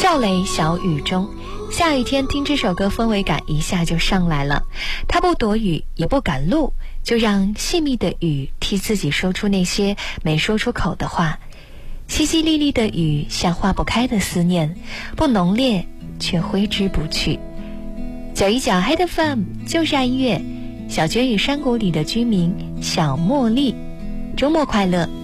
赵雷小雨中，下雨天听这首歌氛围感一下就上来了。他不躲雨也不赶路，就让细密的雨替自己说出那些没说出口的话。淅淅沥沥的雨像化不开的思念，不浓烈却挥之不去。919 Hit FM 就是爱音乐，小娟与山谷里的居民小茉莉，周末快乐。